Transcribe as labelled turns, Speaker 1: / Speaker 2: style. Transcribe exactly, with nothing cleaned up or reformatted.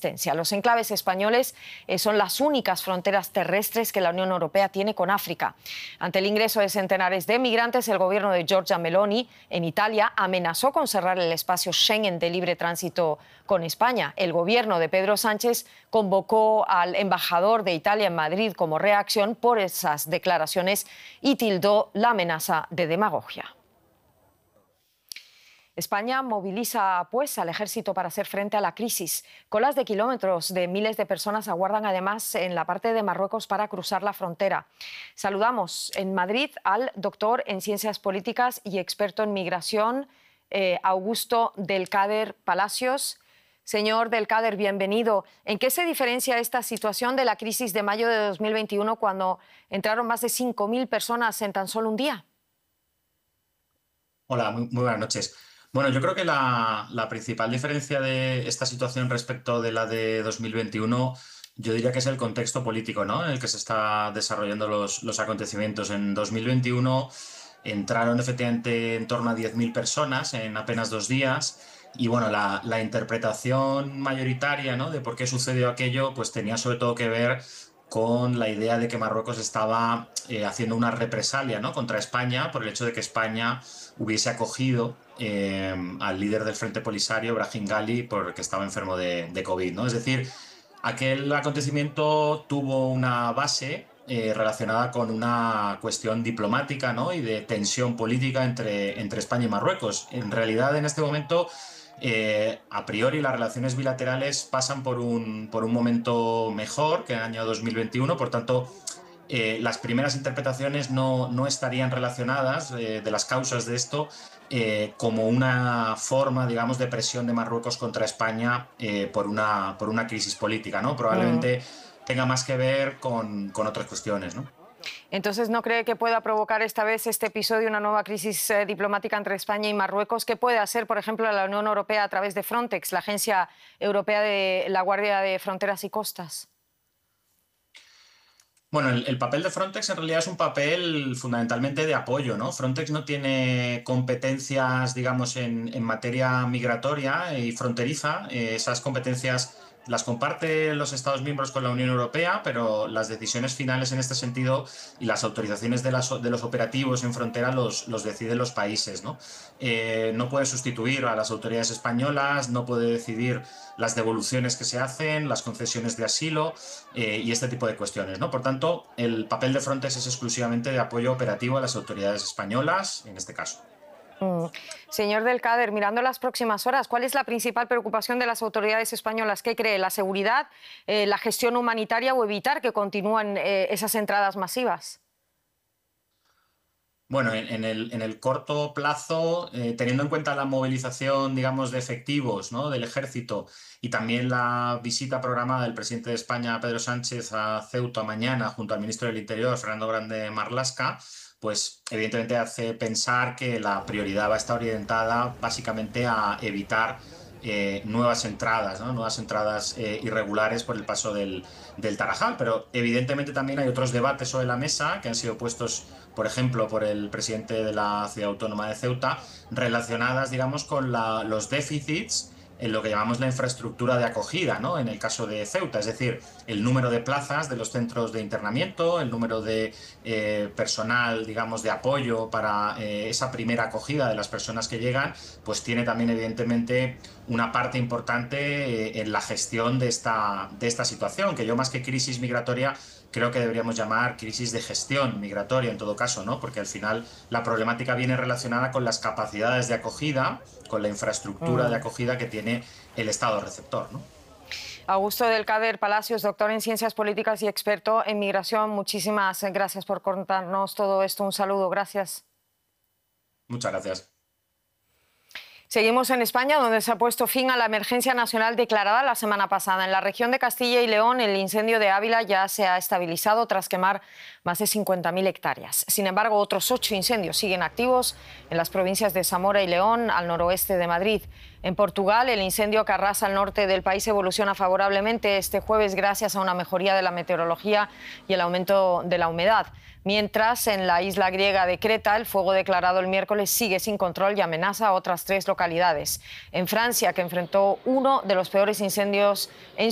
Speaker 1: resistencia. Los enclaves españoles eh, son las únicas fronteras terrestres que la Unión Europea tiene con África. Ante el ingreso de centenares de migrantes, el gobierno de Giorgia Meloni en Italia amenazó con cerrar el espacio Schengen de libre tránsito con España. El gobierno de Pedro Sánchez convocó al embajador de Italia en Madrid como reacción por esas declaraciones y tildó la amenaza de demagogia. España moviliza, pues, al ejército para hacer frente a la crisis. Colas de kilómetros de miles de personas aguardan, además, en la parte de Marruecos para cruzar la frontera. Saludamos en Madrid al doctor en Ciencias Políticas y experto en migración, eh, Augusto Del-Kader Palacios. Señor Del-Kader, bienvenido. ¿En qué se diferencia esta situación de la crisis de mayo de dos mil veintiuno, cuando entraron más de cinco mil personas en tan solo un día?
Speaker 2: Hola, muy, muy buenas noches. Bueno, yo creo que la, la principal diferencia de esta situación respecto de la de dos mil veintiuno, yo diría que es el contexto político, ¿no?, en el que se está desarrollando los, los acontecimientos. En dos mil veintiuno entraron efectivamente en torno a diez mil personas en apenas dos días y bueno, la, la interpretación mayoritaria, ¿no?, de por qué sucedió aquello, pues tenía sobre todo que ver con la idea de que Marruecos estaba eh, haciendo una represalia, ¿no?, contra España por el hecho de que España hubiese acogido eh, al líder del Frente Polisario, Brahim Ghali, porque estaba enfermo de, de COVID, ¿no? Es decir, aquel acontecimiento tuvo una base eh, relacionada con una cuestión diplomática, ¿no?, y de tensión política entre, entre España y Marruecos. En realidad, en este momento, Eh, a priori las relaciones bilaterales pasan por un, por un momento mejor que el año dos mil veintiuno, por tanto eh, las primeras interpretaciones no, no estarían relacionadas eh, de las causas de esto eh, como una forma, digamos, de presión de Marruecos contra España eh, por, una, por una crisis política, ¿no? Probablemente mm. tenga más que ver con, con otras cuestiones, ¿no?
Speaker 1: Entonces, ¿no cree que pueda provocar esta vez este episodio una nueva crisis eh, diplomática entre España y Marruecos? ¿Qué puede hacer, por ejemplo, la Unión Europea a través de Frontex, la Agencia Europea de la Guardia de Fronteras y Costas?
Speaker 2: Bueno, el, el papel de Frontex en realidad es un papel fundamentalmente de apoyo, ¿no? Frontex no tiene competencias, digamos, en, en materia migratoria y fronteriza. Eh, esas competencias las comparten los Estados miembros con la Unión Europea, pero las decisiones finales en este sentido y las autorizaciones de, las, de los operativos en frontera los, los deciden los países, ¿no? Eh, no puede sustituir a las autoridades españolas, no puede decidir las devoluciones que se hacen, las concesiones de asilo eh, y este tipo de cuestiones, ¿no? Por tanto, el papel de Frontex es exclusivamente de apoyo operativo a las autoridades españolas, en este caso.
Speaker 1: Mm. Señor Del-Kader, mirando las próximas horas, ¿cuál es la principal preocupación de las autoridades españolas? ¿Qué cree? ¿La seguridad, eh, la gestión humanitaria o evitar que continúen eh, esas entradas masivas?
Speaker 2: Bueno, en, en, el, en el corto plazo, eh, teniendo en cuenta la movilización, digamos, de efectivos, ¿no?, del ejército y también la visita programada del presidente de España, Pedro Sánchez, a Ceuta mañana junto al ministro del Interior, Fernando Grande Marlaska, pues evidentemente hace pensar que la prioridad va a estar orientada básicamente a evitar eh, nuevas entradas, ¿no?, nuevas entradas eh, irregulares por el paso del, del Tarajal. Pero evidentemente también hay otros debates sobre la mesa que han sido puestos, por ejemplo, por el presidente de la Ciudad Autónoma de Ceuta, relacionadas, digamos, con la, los déficits en lo que llamamos la infraestructura de acogida, ¿no?, en el caso de Ceuta, es decir, el número de plazas de los centros de internamiento, el número de eh, personal, digamos, de apoyo para eh, esa primera acogida de las personas que llegan, pues tiene también evidentemente una parte importante eh, en la gestión de esta, de esta situación, que yo más que crisis migratoria creo que deberíamos llamar crisis de gestión migratoria en todo caso, ¿no?, porque al final la problemática viene relacionada con las capacidades de acogida, con la infraestructura mm. de acogida que tiene el Estado receptor, ¿no?
Speaker 1: Augusto Del-Kader Palacios, doctor en Ciencias Políticas y experto en migración, muchísimas gracias por contarnos todo esto. Un saludo, gracias.
Speaker 2: Muchas gracias.
Speaker 1: Seguimos en España, donde se ha puesto fin a la emergencia nacional declarada la semana pasada. En la región de Castilla y León, el incendio de Ávila ya se ha estabilizado tras quemar más de cincuenta mil hectáreas. Sin embargo, otros ocho incendios siguen activos en las provincias de Zamora y León, al noroeste de Madrid. En Portugal, el incendio que arrasa al norte del país evoluciona favorablemente este jueves gracias a una mejoría de la meteorología y el aumento de la humedad. Mientras, en la isla griega de Creta, el fuego declarado el miércoles sigue sin control y amenaza a otras tres localidades. En Francia, que enfrentó uno de los peores incendios en